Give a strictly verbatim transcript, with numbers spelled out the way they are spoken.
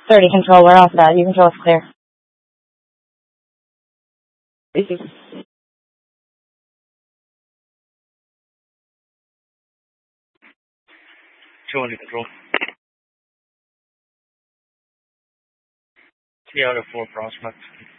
thirty control, we're off that. You can show us clear. Easy. Show under control. Three out of four prospects.